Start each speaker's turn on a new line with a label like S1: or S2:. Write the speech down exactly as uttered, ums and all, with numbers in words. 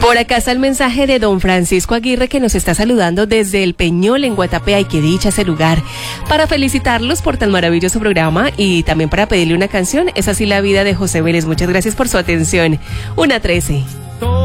S1: Por acá está el mensaje de don Francisco Aguirre, que nos está saludando desde el Peñol en Guatapé. Ay, qué dicha ese lugar. Para felicitarlos por tan maravilloso programa y también para pedirle una canción. Es así la vida de José Vélez. Muchas gracias por su atención. Una trece.